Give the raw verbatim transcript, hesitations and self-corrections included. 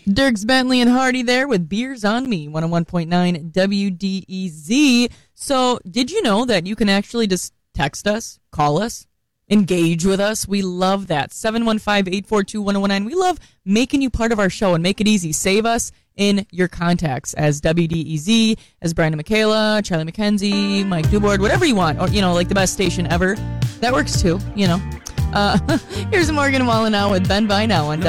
Dirks Bentley and Hardy there with Beers on Me, one oh one point nine W D E Z. So, did you know that you can actually just text us, call us, engage with us? We love that. seven one five, eight four two, one oh one nine. We love making you part of our show and make it easy. Save us in your contacts as W D E Z, as Brian and Michaela, Charlie McKenzie, Mike Dubord, whatever you want. Or, you know, like the best station ever. That works too, you know. Uh, here's Morgan Wallen now with Ben By Now on